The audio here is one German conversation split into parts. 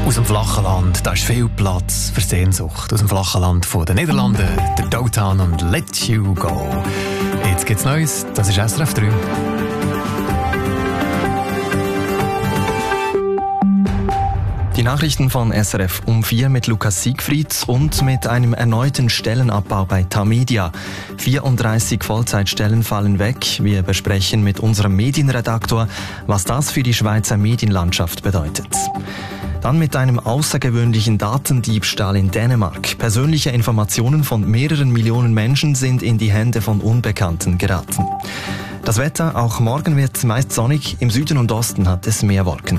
Aus dem flachen Land, da ist viel Platz für Sehnsucht. Aus dem flachen Land von den Niederlanden, der Dotan und Let You Go. Jetzt gibt's Neues, das ist SRF 3. Die Nachrichten von SRF um 4 mit Lukas Siegfried und mit einem erneuten Stellenabbau bei Tamedia. 34 Vollzeitstellen fallen weg. Wir besprechen mit unserem Medienredaktor, was das für die Schweizer Medienlandschaft bedeutet. Dann mit einem außergewöhnlichen Datendiebstahl in Dänemark. Persönliche Informationen von mehreren Millionen Menschen sind in die Hände von Unbekannten geraten. Das Wetter, auch morgen wird meist sonnig, im Süden und Osten hat es mehr Wolken.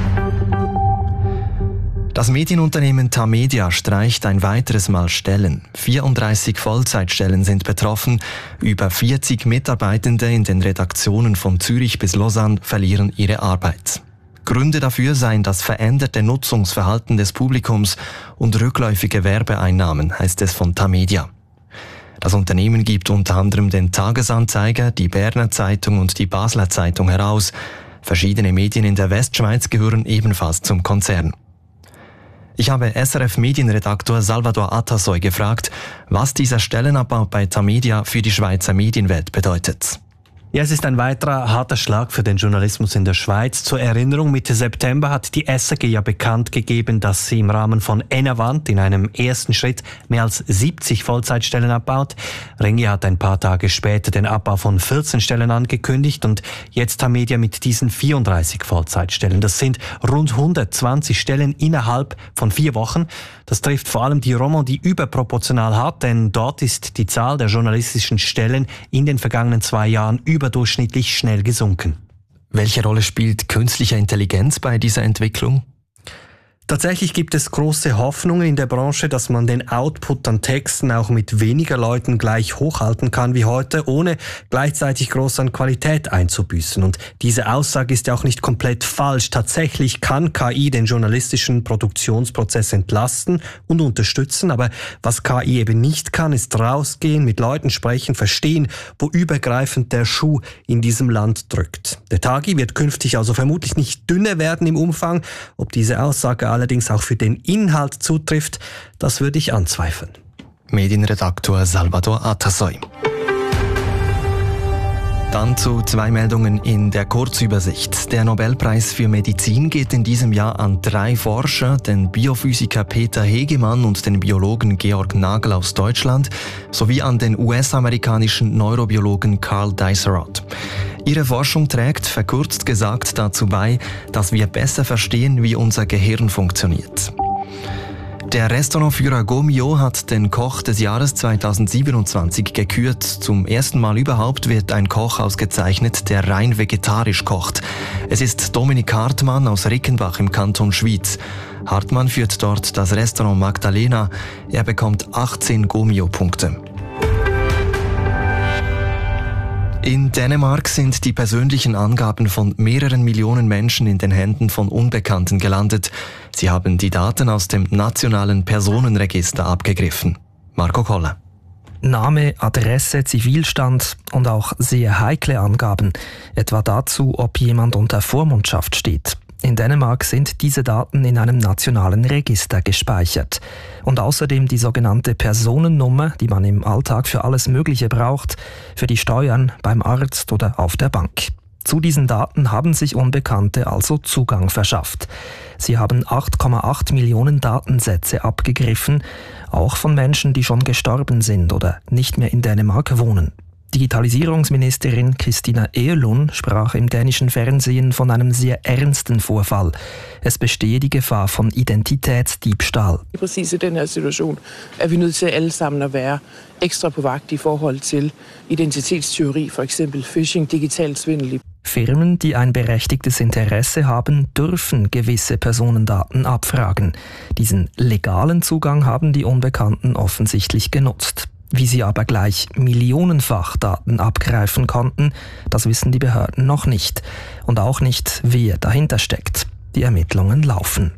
Das Medienunternehmen Tamedia streicht ein weiteres Mal Stellen. 34 Vollzeitstellen sind betroffen. Über 40 Mitarbeitende in den Redaktionen von Zürich bis Lausanne verlieren ihre Arbeit. Gründe dafür seien das veränderte Nutzungsverhalten des Publikums und rückläufige Werbeeinnahmen, heißt es von Tamedia. Das Unternehmen gibt unter anderem den Tagesanzeiger, die Berner Zeitung und die Basler Zeitung heraus. Verschiedene Medien in der Westschweiz gehören ebenfalls zum Konzern. Ich habe SRF-Medienredaktor Salvador Atasoy gefragt, was dieser Stellenabbau bei Tamedia für die Schweizer Medienwelt bedeutet. Ja, es ist ein weiterer harter Schlag für den Journalismus in der Schweiz. Zur Erinnerung, Mitte September hat die SRG ja bekannt gegeben, dass sie im Rahmen von Enervant in einem ersten Schritt mehr als 70 Vollzeitstellen abbaut. Ringier hat ein paar Tage später den Abbau von 14 Stellen angekündigt und jetzt Tamedia mit diesen 34 Vollzeitstellen. Das sind rund 120 Stellen innerhalb von 4 Wochen. Das trifft vor allem die Romandie überproportional hart, denn dort ist die Zahl der journalistischen Stellen in den vergangenen 2 Jahren überdurchschnittlich schnell gesunken. Welche Rolle spielt künstliche Intelligenz bei dieser Entwicklung? Tatsächlich gibt es große Hoffnungen in der Branche, dass man den Output an Texten auch mit weniger Leuten gleich hochhalten kann wie heute, ohne gleichzeitig groß an Qualität einzubüßen. Und diese Aussage ist ja auch nicht komplett falsch. Tatsächlich kann KI den journalistischen Produktionsprozess entlasten und unterstützen, aber was KI eben nicht kann, ist rausgehen, mit Leuten sprechen, verstehen, wo übergreifend der Schuh in diesem Land drückt. Der Tagi wird künftig also vermutlich nicht dünner werden im Umfang. Ob diese Aussage allerdings auch für den Inhalt zutrifft, das würde ich anzweifeln. Medienredaktor Salvador Atasoy. Dann zu 2 Meldungen in der Kurzübersicht. Der Nobelpreis für Medizin geht in diesem Jahr an 3 Forscher, den Biophysiker Peter Hegemann und den Biologen Georg Nagel aus Deutschland, sowie an den US-amerikanischen Neurobiologen Carl Diceroth. Ihre Forschung trägt, verkürzt gesagt, dazu bei, dass wir besser verstehen, wie unser Gehirn funktioniert. Der Restaurantführer Gomio hat den Koch des Jahres 2027 gekürt. Zum ersten Mal überhaupt wird ein Koch ausgezeichnet, der rein vegetarisch kocht. Es ist Dominik Hartmann aus Rickenbach im Kanton Schwyz. Hartmann führt dort das Restaurant Magdalena. Er bekommt 18 Gomio-Punkte. In Dänemark sind die persönlichen Angaben von mehreren Millionen Menschen in den Händen von Unbekannten gelandet. Sie haben die Daten aus dem nationalen Personenregister abgegriffen. Marco Koller. Name, Adresse, Zivilstand und auch sehr heikle Angaben, etwa dazu, ob jemand unter Vormundschaft steht. In Dänemark sind diese Daten in einem nationalen Register gespeichert. Und außerdem die sogenannte Personennummer, die man im Alltag für alles Mögliche braucht, für die Steuern, beim Arzt oder auf der Bank. Zu diesen Daten haben sich Unbekannte also Zugang verschafft. Sie haben 8,8 Millionen Datensätze abgegriffen, auch von Menschen, die schon gestorben sind oder nicht mehr in Dänemark wohnen. Digitalisierungsministerin Christina Egelund sprach im dänischen Fernsehen von einem sehr ernsten Vorfall. Es bestehe die Gefahr von Identitätsdiebstahl. Præcis i den her situation er vi nødt til alle sammen at være ekstra på vagt i forhold til identitetstyveri, for eksempel phishing, digital svindel. Firmen, die ein berechtigtes Interesse haben, dürfen gewisse Personendaten abfragen. Diesen legalen Zugang haben die Unbekannten offensichtlich genutzt. Wie sie aber gleich millionenfach Daten abgreifen konnten, das wissen die Behörden noch nicht. Und auch nicht, wer dahinter steckt. Die Ermittlungen laufen.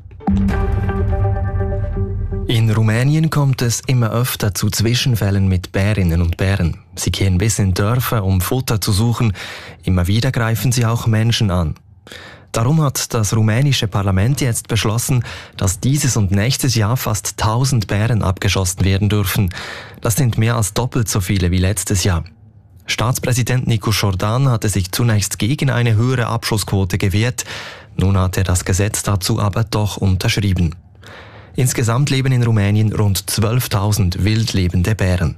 In Rumänien kommt es immer öfter zu Zwischenfällen mit Bärinnen und Bären. Sie gehen bis in Dörfer, um Futter zu suchen. Immer wieder greifen sie auch Menschen an. Darum hat das rumänische Parlament jetzt beschlossen, dass dieses und nächstes Jahr fast 1000 Bären abgeschossen werden dürfen. Das sind mehr als doppelt so viele wie letztes Jahr. Staatspräsident Nicu Jordan hatte sich zunächst gegen eine höhere Abschussquote gewehrt. Nun hat er das Gesetz dazu aber doch unterschrieben. Insgesamt leben in Rumänien rund 12.000 wild lebende Bären.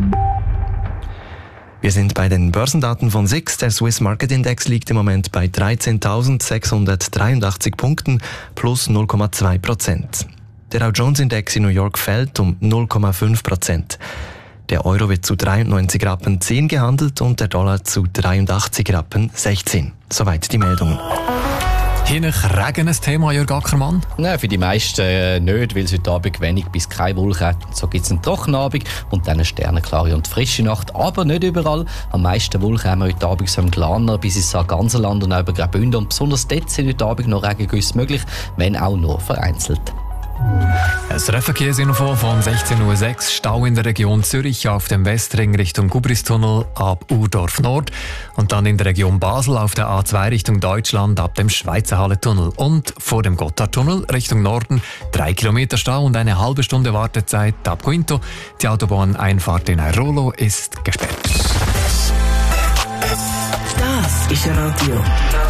Wir sind bei den Börsendaten von SIX. Der Swiss Market Index liegt im Moment bei 13.683 Punkten plus 0,2%. Der Dow Jones Index in New York fällt um 0,5%. Der Euro wird zu 93 Rappen 10 gehandelt und der Dollar zu 83 Rappen 16. Soweit die Meldungen. Hier noch Regen ein Thema, Jörg Ackermann? Nein, für die meisten nicht, weil es heute Abend wenig bis keine Wolken hat. So gibt es einen trockenen Abend und dann eine sternenklare und frische Nacht. Aber nicht überall. Am meisten Wolken haben wir heute Abend so im Glarner bis ins Sarganserland und auch über Graubünden. Und besonders dort sind heute Abend noch Regengüsse möglich, wenn auch nur vereinzelt. Ein Verkehrsinfo von 16.06 Uhr. Stau in der Region Zürich auf dem Westring Richtung Gubristunnel ab Urdorf Nord und dann in der Region Basel auf der A2 Richtung Deutschland ab dem Schweizerhalle-Tunnel und vor dem Gotthardtunnel Richtung Norden 3 Kilometer Stau und eine halbe Stunde Wartezeit ab Quinto. Die Autobahneinfahrt in Airolo ist gesperrt. Das ist Radio.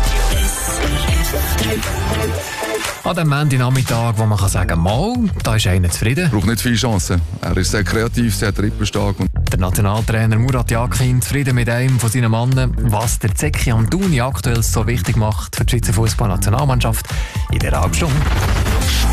An dem Monday-Nachmittag, wo man sagen kann, mal, da ist einer zufrieden. Braucht nicht viele Chancen. Er ist sehr kreativ, sehr trippelstark. Der Nationaltrainer Murat Yakin zufrieden mit einem von seinen Mannen, was der Zeki Amdouni aktuell so wichtig macht für die Schweizer Fußballnationalmannschaft in der halben Stunde.